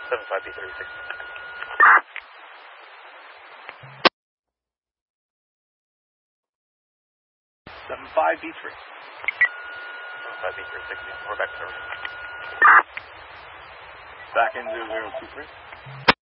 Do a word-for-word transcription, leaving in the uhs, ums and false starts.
seven five B thirty-six. seven five B three. seven five B three sixty. We're back to service. Back into zero two three.